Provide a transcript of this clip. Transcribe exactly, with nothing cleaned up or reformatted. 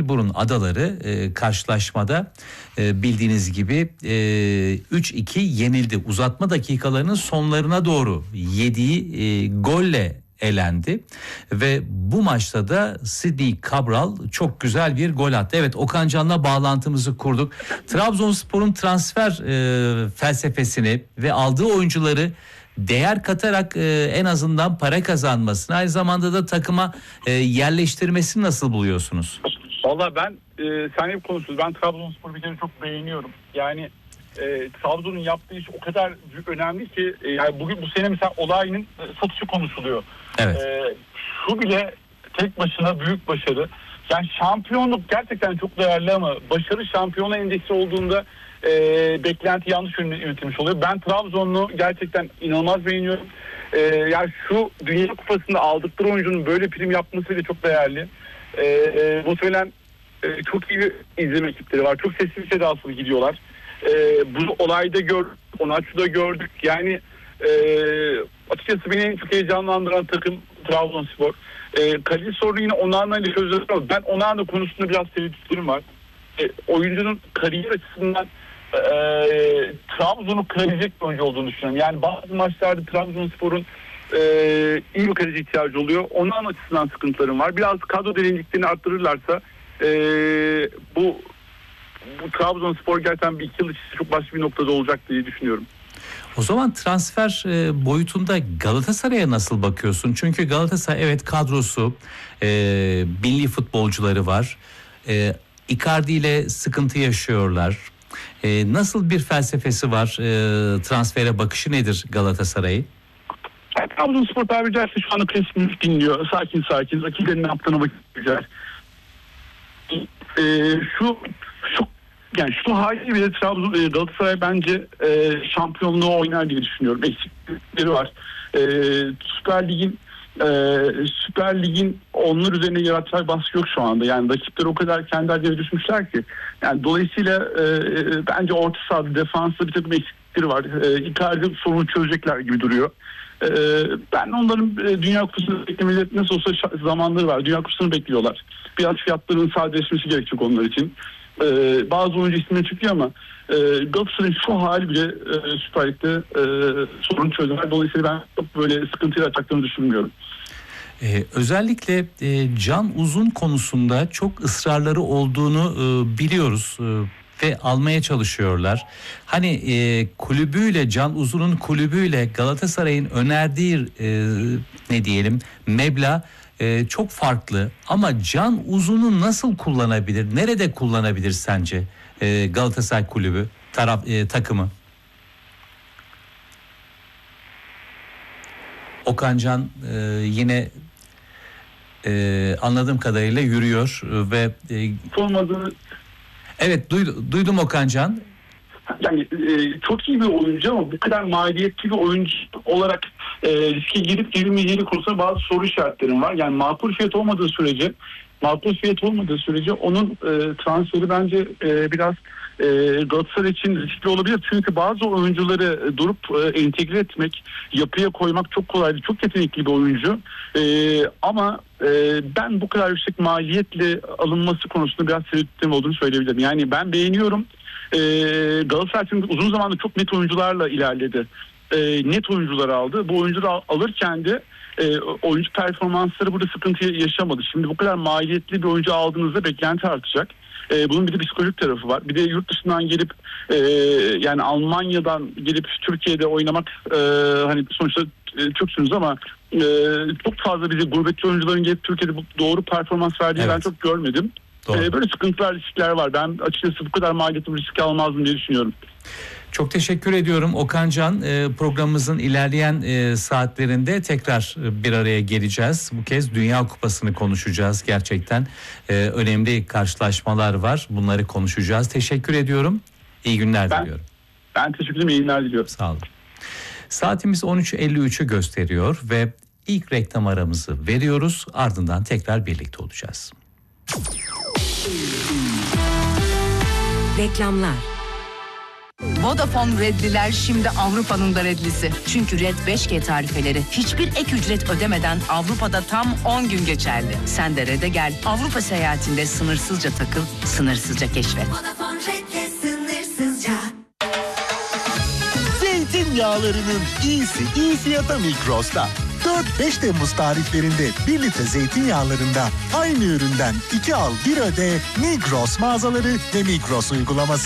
Zeytinburnu Adaları e, karşılaşmada e, bildiğiniz gibi e, üç iki yenildi. Uzatma dakikalarının sonlarına doğru yediği e, golle elendi ve bu maçta da Sidney Cabral çok güzel bir gol attı. Evet, Okan Can'la bağlantımızı kurduk. Trabzonspor'un transfer e, felsefesini ve aldığı oyuncuları değer katarak e, en azından para kazanmasını, aynı zamanda da takıma e, yerleştirmesini nasıl buluyorsunuz? Valla ben e, sen hep konuşuyoruz. Ben Trabzonspor'u bir kere çok beğeniyorum. Yani e, Trabzon'un yaptığı iş o kadar önemli ki e, yani bugün bu sene mesela Olay'ın satışı konuşuluyor. Evet. E, şu bile tek başına büyük başarı. Yani şampiyonluk gerçekten çok değerli ama başarı şampiyona endeksi olduğunda e, beklenti yanlış yönetilmiş oluyor. Ben Trabzon'u gerçekten inanılmaz beğeniyorum. E, yani şu Dünya Kupası'nda aldıkları oyuncunun böyle prim yapması bile çok değerli. E, e, muhtemelen e, çok iyi bir izleme ekipleri var. Çok sessiz sedasız gidiyorlar. E, bu olayda gördük, Onaçu'da gördük. Yani e, açıkçası beni en çok heyecanlandıran takım Trabzonspor. E, kalite sorunu yine Onana ile çözülüyor. Ben Onana konusunda biraz tereddütlerim var. E, oyuncunun kariyer açısından e, Trabzon'u kırabilecek bir oyuncu olduğunu düşünüyorum. Yani bazı maçlarda Trabzonspor'un e, iyi bir kaleci ihtiyacı oluyor. Onana açısından sıkıntılarım var. Biraz kadro derinliklerini arttırırlarsa e, bu bu Trabzonspor gerçekten bir iki yıl içinde çok başka bir noktada olacak diye düşünüyorum. O zaman transfer e, boyutunda Galatasaray'a nasıl bakıyorsun? Çünkü Galatasaray evet kadrosu, e, milli futbolcuları var. E, Icardi ile sıkıntı yaşıyorlar. E, nasıl bir felsefesi var? E, transfere bakışı nedir Galatasaray'ın? Trabzonspor tabiri caizse şu anda klasik müzik dinliyor. Sakin sakin. Rakiplerin ne yaptığına bakacağız. E, şu şu Yani şu haliyle bile Trabzon, Galatasaray bence e, şampiyonluğu oynar diye düşünüyorum. Eksiklikleri var. E, Süper Lig'in e, Süper Lig'in onlar üzerine yaratacağı baskı yok şu anda. Yani rakipler o kadar kendi hallerine düşmüşler ki. Yani dolayısıyla e, bence orta sahada, defansta bir takım eksiklikleri var. E, Icardi sorunu çözecekler gibi duruyor. E, ben onların e, Dünya Kupası'nı beklemeleri nasıl olsa zamanları var. Dünya Kupası'nı bekliyorlar. Biraz fiyatların sadeleşmesi gerekecek onlar için. Ee, bazı oyuncu ismine çıkıyor ama e, Galatasaray'ın şu hali bile e, Süper Lig'de e, sorun çözüyor. Dolayısıyla ben çok böyle sıkıntıyla açacaklarını düşünmüyorum. Ee, özellikle e, Can Uzun konusunda çok ısrarları olduğunu e, biliyoruz e, ve almaya çalışıyorlar. Hani e, kulübüyle, Can Uzun'un kulübüyle Galatasaray'ın önerdiği e, ne diyelim meblağ Ee, çok farklı ama Can Uzun'u nasıl kullanabilir? Nerede kullanabilir sence ee, Galatasaray kulübü, taraf e, takımı? Okan Can e, yine e, anladığım kadarıyla yürüyor ve e, olmadığı evet duydum, duydum Okan Can. Yani e, çok iyi bir oyuncu ama bu kadar maliyetli bir oyuncu olarak e, riske girip girilmeyeceği konusunda bazı soru işaretlerim var. Yani makul fiyat olmadığı sürece makul fiyat olmadığı sürece onun e, transferi bence e, biraz e, Galatasaray için riskli olabilir. Çünkü bazı oyuncuları durup e, entegre etmek, yapıya koymak çok kolaydı. Çok yetenekli bir oyuncu. E, ama e, ben bu kadar yüksek maliyetle alınması konusunda biraz tereddütlerim olduğunu söyleyebilirim. Yani ben beğeniyorum. Ee, Galatasaray çünkü uzun zamandır çok net oyuncularla ilerledi. Ee, net oyuncular aldı. Bu oyuncuları al- alırken de e, oyuncu performansları burada sıkıntı yaşamadı. Şimdi bu kadar maliyetli bir oyuncu aldığınızda beklenti artacak. Ee, bunun bir de psikolojik tarafı var. Bir de yurt dışından gelip e, yani Almanya'dan gelip Türkiye'de oynamak e, hani sonuçta e, Türksünüz ama e, çok fazla bize gurbetçi oyuncuların gelip Türkiye'de bu doğru performans verdiğini evet. ben çok görmedim. Doğru. Böyle sıkıntılar, riskler var. Ben açıkçası bu kadar maliyetli bir risk almazdım diye düşünüyorum. Çok teşekkür ediyorum Okan Can. Programımızın ilerleyen saatlerinde tekrar bir araya geleceğiz. Bu kez Dünya Kupası'nı konuşacağız. Gerçekten önemli karşılaşmalar var. Bunları konuşacağız. Teşekkür ediyorum. İyi günler ben, diliyorum. Ben teşekkür ederim. İyi günler diliyorum. Sağ olun. Saatimiz on üç elli üçü gösteriyor ve ilk reklam aramızı veriyoruz. Ardından tekrar birlikte olacağız. Reklamlar. Vodafone Red'liler şimdi Avrupa'nın da Red'lisi. Çünkü Red beş G tarifeleri hiçbir ek ücret ödemeden Avrupa'da tam on gün geçerli. Sen de Red'e gel. Avrupa seyahatinde sınırsızca takıl, sınırsızca keşfet. Vodafone Red'le sınırsızca. Zeytinyağlarının iyisi iyi fiyata Migros'ta. dört beş Temmuz tarihlerinde bir litre zeytinyağlarında aynı üründen iki al bir öde Migros mağazaları ve Migros uygulaması.